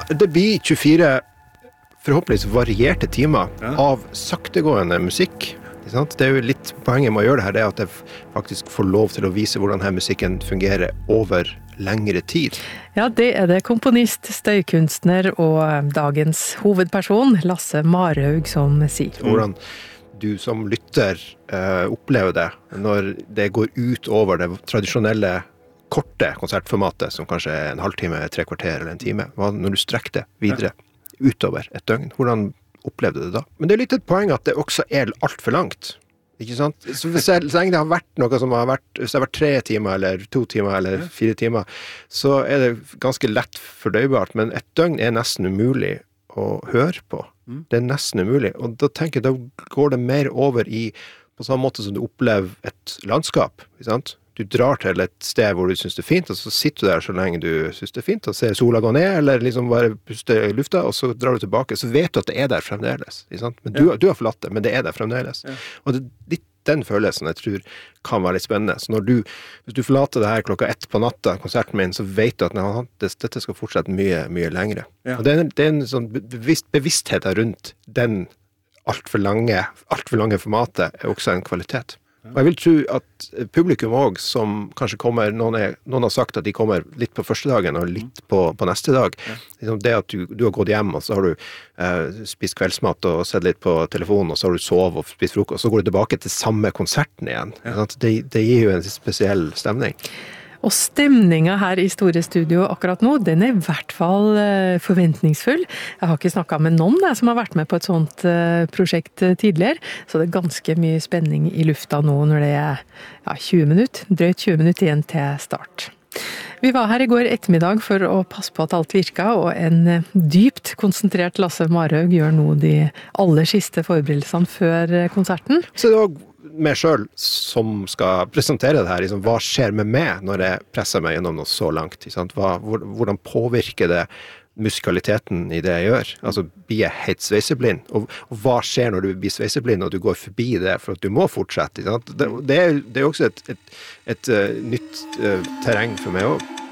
Det blir 24 forhåpentligvis varierte timer av saktegående musikk. Det jo litt poenget med å gjøre det her, det at jeg faktisk får lov til å vise hvordan denne musikken fungerer over lengre tid. Ja, det det komponist, støykunstner og dagens hovedperson, Lasse Marhaug, som sier. Hvordan du som lytter opplever det når det går ut over det tradisjonelle korte konsertformatet, som kanskje en halvtime, 3 kvarter eller en time. Når du strekker det videre utover et døgn, hvordan opplevde det da? Men det litt et poeng at det også alt for langt. Ikke sant? Så hvis det har vært noe som har vært, hvis det har vært 3 timer, eller 2 timer, eller 4 timer, så det ganske lett fordøybart, men et døgn nesten umulig å høre på. Det nesten umulig. Og da tenker jeg, da går det mer over i, på samme måte som du opplever et landskap, ikke sant? Du drar til et sted hvor du synes det fint, og så sitter du der så lenge du synes det fint, og ser sola gå ned, eller liksom bare puste i lufta, og så drar du tilbake, så vet du at det der fremdeles. Ikke sant? Men du har forlatt det, men det der fremdeles. Og det litt den følelsen jeg tror kan være litt spennende. Så hvis du forlater det her 1:00 på natta, konserten min, så vet du at dette skal fortsette mye, mye lengre. Og det en sånn bevissthet rundt den alt for lange formatet også en kvalitet. Og jeg vil tro at publikum også, som kanskje kommer, noen har sagt at de kommer litt på første dagen og litt på neste dag. Det at du har gått hjem, og så har du spist kveldsmat og sett litt på telefonen, og så har du sovet og spist frokost, og så går du tilbake til samme konserten igjen. Det gir jo en spesiell stemning. Og stemningen her i Store Studio akkurat nå, den i hvert fall forventningsfull. Jeg har ikke snakket med noen som har vært med på et sånt prosjekt tidligere, så det ganske mye spenning i lufta nå når det 20 minutter, drøyt 20 minutter igjen til start. Vi var her i går ettermiddag for å passe på at alt virket, og en dypt konsentrert Lasse Marhaug gjør nå de aller siste forberedelsene før konserten. Så det var meg selv som skal presentere det her, liksom, hva skjer med meg når jeg presser meg gjennom noe så langt? Hvordan påvirker det musikaliteten i det jeg gjør? Altså, blir jeg helt sveiseblind? Og hva skjer når du blir sveiseblind og du går forbi det for at du må fortsette? Det er også et nytt terreng for meg også.